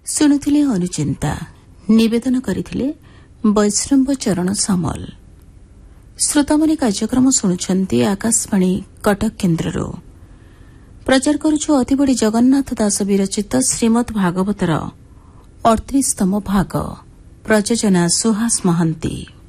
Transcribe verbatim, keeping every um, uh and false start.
ଶୁଣୁଥିଲେ ଅନୁଚିନ୍ତା, ନିବେଦନ କରିଥିଲେ ବୈଷ୍ଣବ ଚରଣ ସାମଲ। ଶ୍ରୋତାମାନେ କାର୍ଯ୍ୟକ୍ରମ ଶୁଣୁଛନ୍ତି ଆକାଶବାଣୀ କଟକ କେନ୍ଦ୍ରରୁ। ପ୍ରଚାର କରୁଛୁ ଅତିବଡ଼ି ଜଗନ୍ନାଥ ଦାସ ବିରଚିତ ଶ୍ରୀମଦ୍ ଭାଗବତର ଅଠତିରିଶତମ ଭାଗ। ପ୍ରଯୋଜନା ସୁହାସ ମହାନ୍ତି।